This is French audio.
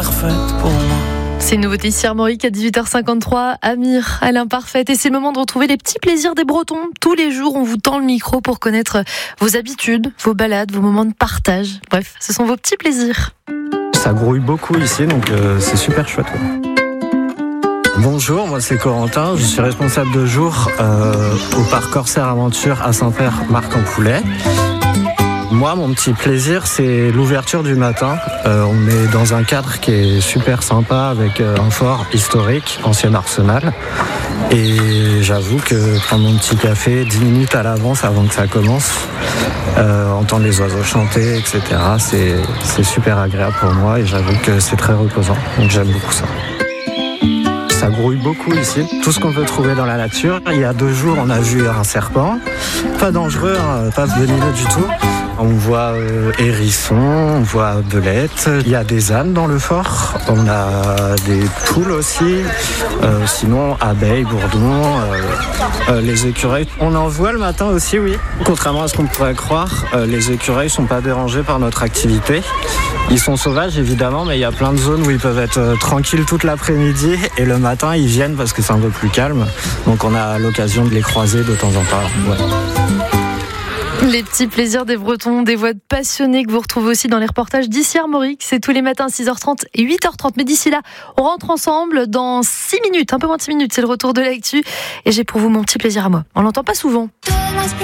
parfaite pour moi. C'est une nouveauté ici Armorique à 18h53. Amir, à l'imparfaite. Et c'est le moment de retrouver les petits plaisirs des Bretons. Tous les jours, on vous tend le micro pour connaître vos habitudes, vos balades, vos moments de partage. Bref, ce sont vos petits plaisirs. Ça grouille beaucoup ici, donc c'est super chouette. Bonjour, moi c'est Corentin, je suis responsable de jour au parc Corsair Aventure à Saint-Père-Marc-en-Poulet. Moi, mon petit plaisir, c'est l'ouverture du matin. On est dans un cadre qui est super sympa avec un fort historique, ancien arsenal. Et j'avoue que prendre mon petit café 10 minutes à l'avance avant que ça commence, entendre les oiseaux chanter, etc., c'est super agréable pour moi et j'avoue que c'est très reposant. Donc j'aime beaucoup ça. Ça grouille beaucoup ici. Tout ce qu'on peut trouver dans la nature. Il y a 2 jours, on a vu un serpent. Pas dangereux, hein, pas venimeux du tout. On voit hérissons, on voit belettes. Il y a des ânes dans le fort. On a des poules aussi. Sinon, abeilles, bourdons, les écureuils. On en voit le matin aussi, oui. Contrairement à ce qu'on pourrait croire, les écureuils ne sont pas dérangés par notre activité. Ils sont sauvages évidemment, mais il y a plein de zones où ils peuvent être tranquilles toute l'après-midi et le matin ils viennent parce que c'est un peu plus calme. Donc on a l'occasion de les croiser de temps en temps. Ouais. Les petits plaisirs des Bretons, des voix de passionnés que vous retrouvez aussi dans les reportages d'ici Armorique. C'est tous les matins 6h30 et 8h30. Mais d'ici là, on rentre ensemble dans 6 minutes, un peu moins de 6 minutes. C'est le retour de l'actu et j'ai pour vous mon petit plaisir à moi. On l'entend pas souvent.